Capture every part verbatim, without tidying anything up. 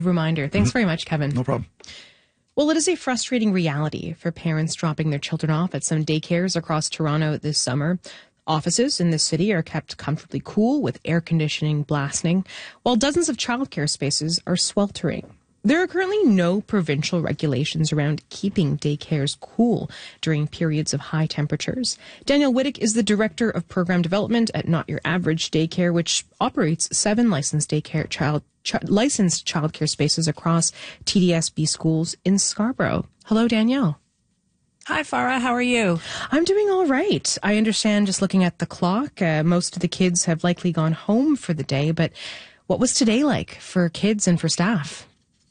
Reminder. Thanks Mm-hmm. very much, Kevin. No problem. Well, it is a frustrating reality for parents dropping their children off at some daycares across Toronto this summer. Offices in the city are kept comfortably cool with air conditioning blasting, while dozens of childcare spaces are sweltering. There are currently no provincial regulations around keeping daycares cool during periods of high temperatures. Danielle Wittick is the Director of Program Development at Not Your Average Daycare, which operates seven licensed daycare child ch- licensed childcare spaces across T D S B schools in Scarborough. Hello, Danielle. Hi, Farah. How are you? I'm doing all right. I understand, just looking at the clock, uh, most of the kids have likely gone home for the day, but what was today like for kids and for staff?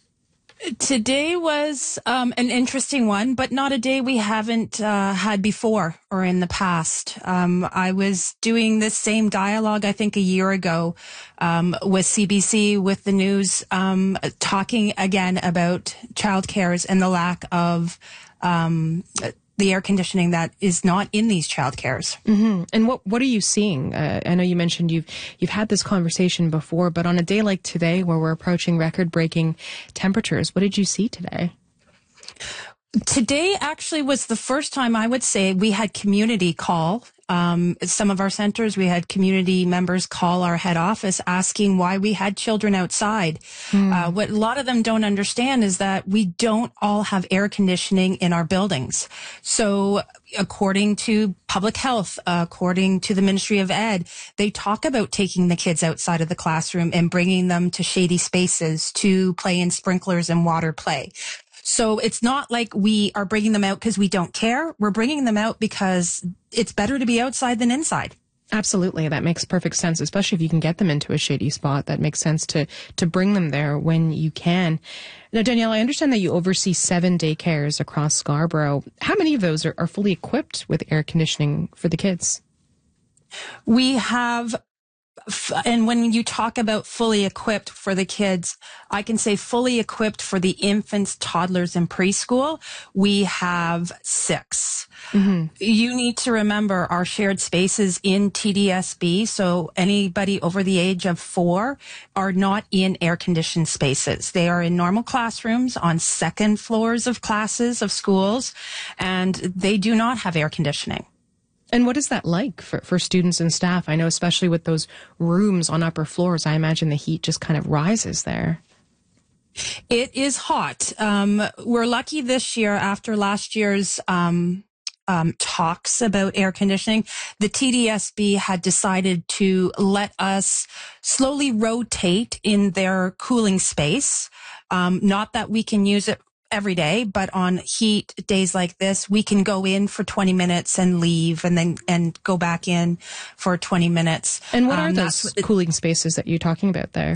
Today was um, an interesting one, but not a day we haven't uh, had before or in the past. Um, I was doing this same dialogue, I think, a year ago um, with C B C, with the news, um, talking again about childcares and the lack of um, the air conditioning that is not in these childcares. Mm-hmm. And what what are you seeing? Uh, I know you mentioned you've you've had this conversation before, but on a day like today, where we're approaching record-breaking temperatures, what did you see today? Today actually was the first time I would say we had community call. Um, some of our centers, we had community members call our head office asking why we had children outside. Mm. Uh, what a lot of them don't understand is that we don't all have air conditioning in our buildings. So according to public health, uh, according to the Ministry of Ed, they talk about taking the kids outside of the classroom and bringing them to shady spaces to play in sprinklers and water play. So it's not like we are bringing them out because we don't care. We're bringing them out because it's better to be outside than inside. Absolutely. That makes perfect sense, especially if you can get them into a shady spot. That makes sense to, to bring them there when you can. Now, Danielle, I understand that you oversee seven daycares across Scarborough. How many of those are, are fully equipped with air conditioning for the kids? We have... And when you talk about fully equipped for the kids, I can say fully equipped for the infants, toddlers, and preschool, we have six. Mm-hmm. You need to remember our shared spaces in T D S B, so anybody over the age of four are not in air-conditioned spaces. They are in normal classrooms on second floors of classes of schools, and they do not have air conditioning. And what is that like for, for students and staff? I know, especially with those rooms on upper floors, I imagine the heat just kind of rises there. It is hot. Um, we're lucky this year, after last year's um, um, talks about air conditioning, the T D S B had decided to let us slowly rotate in their cooling space. Um, not that we can use it every day, but on heat days like this, we can go in for twenty minutes and leave, and then and go back in for twenty minutes. And what um, are those it, cooling spaces that you're talking about there?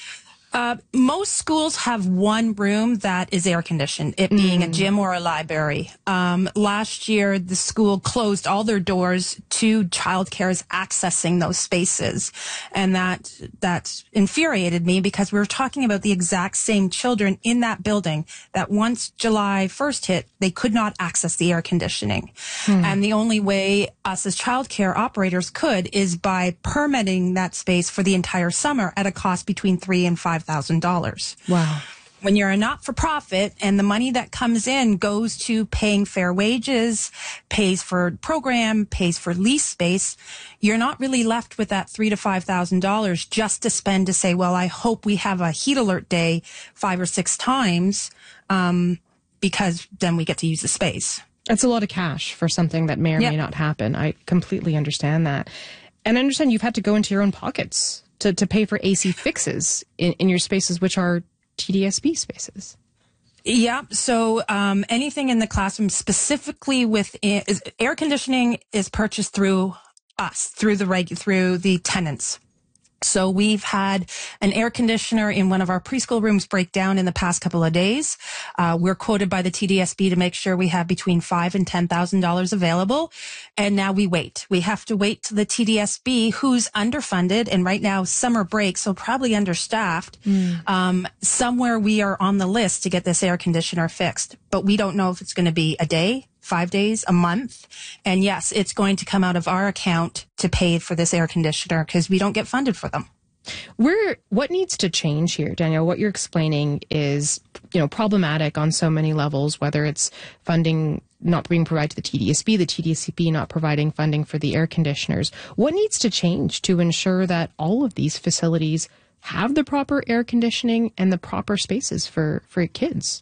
Uh, most schools have one room that is air conditioned, it being mm. a gym or a library. Um, last year, the school closed all their doors to childcares accessing those spaces. And that, that infuriated me, because we were talking about the exact same children in that building that once July first hit, they could not access the air conditioning. Mm. And the only way us as childcare operators could is by permitting that space for the entire summer at a cost between three and five thousand dollars. Wow. When you're a not-for-profit and the money that comes in goes to paying fair wages, pays for program, pays for lease space, you're not really left with that three to five thousand dollars just to spend to say, well, I hope we have a heat alert day five or six times, um, because then we get to use the space. It's a lot of cash for something that may or yep. may not happen. I completely understand that. And I understand you've had to go into your own pockets to, to pay for A C fixes in, in your spaces, which are T D S B spaces. Yeah. So um, anything in the classroom, specifically with is, air conditioning, is purchased through us, through the reg, through the tenants. So we've had an air conditioner in one of our preschool rooms break down in the past couple of days. Uh, we're quoted by the T D S B to make sure we have between five and ten thousand dollars available, and now we wait. We have to wait to the T D S B, who's underfunded, and right now summer break, so probably understaffed. Mm. Um, somewhere we are on the list to get this air conditioner fixed, but we don't know if it's going to be a day, five days, a month. And yes, it's going to come out of our account to pay for this air conditioner because we don't get funded for them. Where, what needs to change here, Danielle? What you're explaining is, you know, problematic on so many levels, whether it's funding not being provided to the T D S B, the T D S B not providing funding for the air conditioners. What needs to change to ensure that all of these facilities have the proper air conditioning and the proper spaces for, for kids?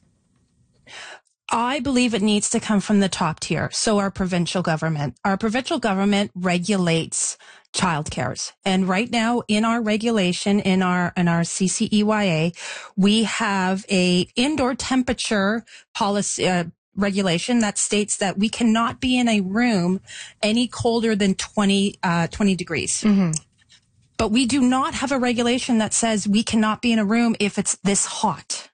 I believe it needs to come from the top tier. So our provincial government, our provincial government regulates childcares. And right now in our regulation, in our, in our C C E Y A, we have a indoor temperature policy, uh, regulation that states that we cannot be in a room any colder than twenty, uh, twenty degrees. Mm-hmm. But we do not have a regulation that says we cannot be in a room if it's this hot.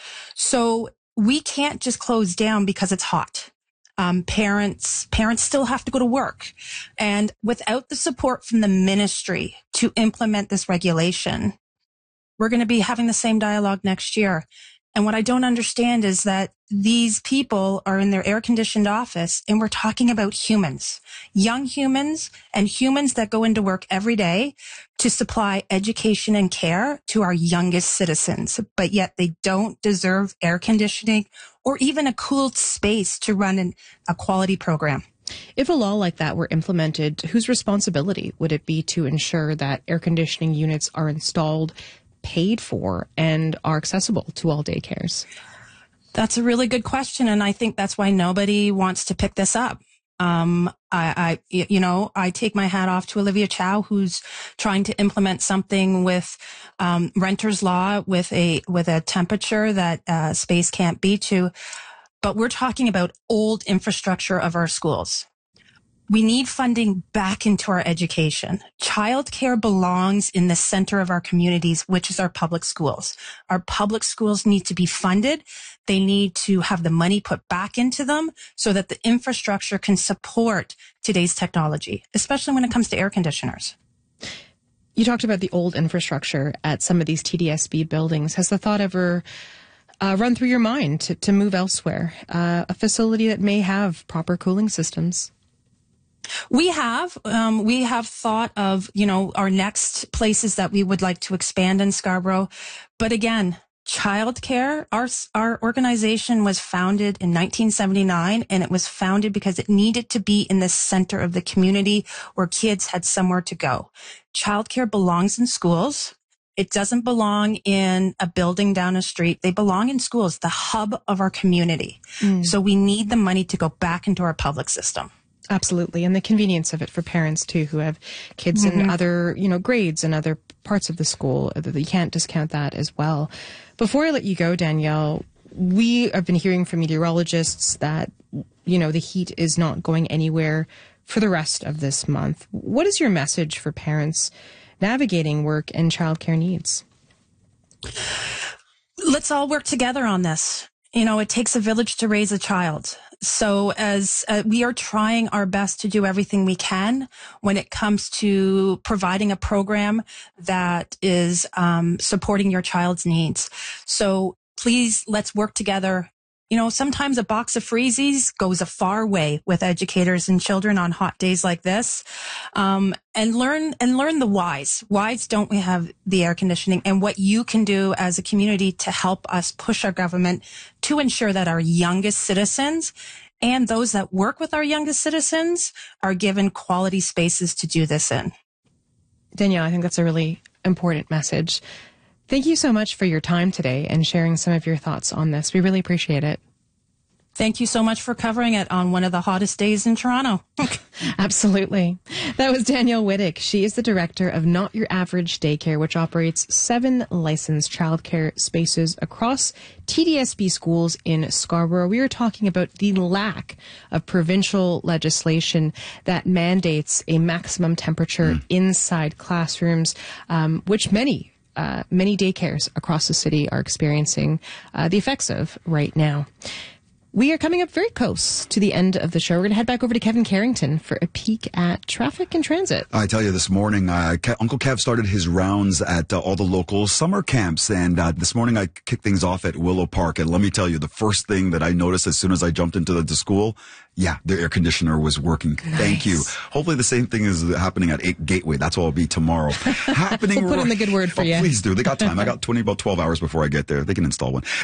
So we can't just close down because it's hot. Um, parents, parents still have to go to work. And without the support from the ministry to implement this regulation, we're going to be having the same dialogue next year. And what I don't understand is that these people are in their air-conditioned office, and we're talking about humans, young humans and humans that go into work every day to supply education and care to our youngest citizens. But yet they don't deserve air conditioning or even a cooled space to run an, a quality program. If a law like that were implemented, whose responsibility would it be to ensure that air conditioning units are installed, paid for, and are accessible to all daycares? That's a really good question, and I think that's why nobody wants to pick this up. Um, I, I, you know, I take my hat off to Olivia Chow, who's trying to implement something with um, renters law with a with a temperature that uh, space can't be to. But we're talking about old infrastructure of our schools. We need funding back into our education. Childcare belongs in the center of our communities, which is our public schools. Our public schools need to be funded. They need to have the money put back into them so that the infrastructure can support today's technology, especially when it comes to air conditioners. You talked about the old infrastructure at some of these T D S B buildings. Has the thought ever uh, run through your mind to, to move elsewhere, uh, a facility that may have proper cooling systems? We have, um, we have thought of, you know, our next places that we would like to expand in Scarborough. But again, childcare, our, our organization was founded in nineteen seventy-nine, and it was founded because it needed to be in the center of the community where kids had somewhere to go. Childcare belongs in schools. It doesn't belong in a building down a street. They belong in schools, the hub of our community. Mm. So we need the money to go back into our public system. Absolutely. And the convenience of it for parents, too, who have kids mm-hmm. in other, you know, grades and other parts of the school. You can't discount that as well. Before I let you go, Danielle, we have been hearing from meteorologists that, you know, the heat is not going anywhere for the rest of this month. What is your message for parents navigating work and childcare needs? Let's all work together on this. You know, it takes a village to raise a child. So as uh, we are trying our best to do everything we can when it comes to providing a program that is um, supporting your child's needs. So please, let's work together. You know, sometimes a box of freezies goes a far way with educators and children on hot days like this. Um, and learn, and learn the whys. Whys don't we have the air conditioning, and what you can do as a community to help us push our government to ensure that our youngest citizens and those that work with our youngest citizens are given quality spaces to do this in. Danielle, I think that's a really important message. Thank you so much for your time today and sharing some of your thoughts on this. We really appreciate it. Thank you so much for covering it on one of the hottest days in Toronto. Absolutely. That was Danielle Wittick. She is the director of Not Your Average Daycare, which operates seven licensed childcare spaces across T D S B schools in Scarborough. We are talking about the lack of provincial legislation that mandates a maximum temperature mm. inside classrooms, um, which many Uh, many daycares across the city are experiencing uh, the effects of right now. We are coming up very close to the end of the show. We're going to head back over to Kevin Carrington for a peek at traffic and transit. I tell you, this morning, uh, Ke- Uncle Kev started his rounds at uh, all the local summer camps. And uh, this morning, I kicked things off at Willow Park. And let me tell you, the first thing that I noticed as soon as I jumped into the, the school, yeah, the air conditioner was working. Nice. Thank you. Hopefully the same thing is happening at eight Gateway. That's what it'll be tomorrow. Happening. We'll put in the good word for oh, you. Please do. They got time. I got twenty, about twelve hours before I get there. They can install one.